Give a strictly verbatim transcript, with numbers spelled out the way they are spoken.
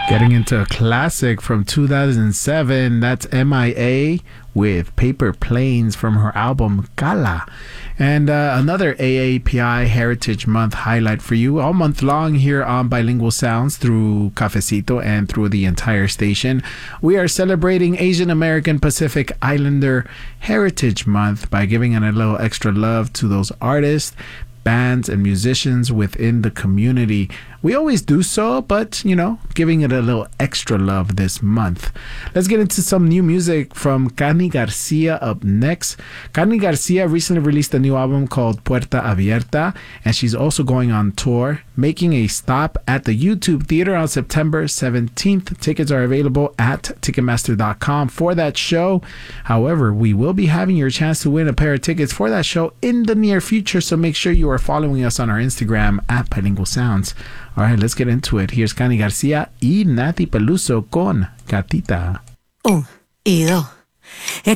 Getting into a classic from two thousand seven, that's M I A with Paper Planes from her album Kala. And uh, another A A P I Heritage Month highlight for you all month long here on Bilingual Sounds through Cafecito and through the entire station. We are celebrating Asian American Pacific Islander Heritage Month by giving it a little extra love to those artists, bands, and musicians within the community. We always do so, but, you know, giving it a little extra love this month. Let's get into some new music from Cani Garcia up next. Cani Garcia recently released a new album called Puerta Abierta, and she's also going on tour, making a stop at the YouTube Theater on September seventeenth. Tickets are available at Ticketmaster dot com for that show. However, we will be having your chance to win a pair of tickets for that show in the near future, so make sure you are following us on our Instagram at Bilingual Sounds. All right, let's get into it. Here's Cani Garcia y Nathy Peluso con Gatita. Un y dos.